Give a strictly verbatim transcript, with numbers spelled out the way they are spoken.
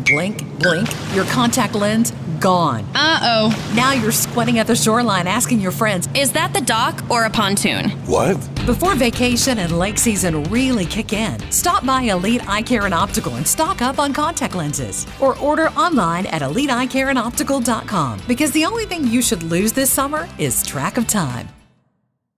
Blink, blink, your contact lens gone. Uh-oh. Now you're squinting at the shoreline asking your friends, is that the dock or a pontoon? What? Before vacation and lake season really kick in, stop by Elite Eye Care and Optical and stock up on contact lenses. Or order online at elite eye care and optical dot com, because the only thing you should lose this summer is track of time.